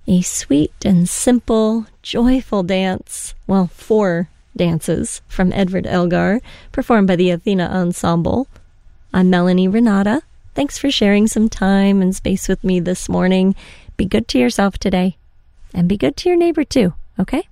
A sweet and simple, joyful dance, well, 4 dances from Edward Elgar, performed by the Athena Ensemble. I'm Melanie Renata. Thanks for sharing some time and space with me this morning. Be good to yourself today, and be good to your neighbor too, okay?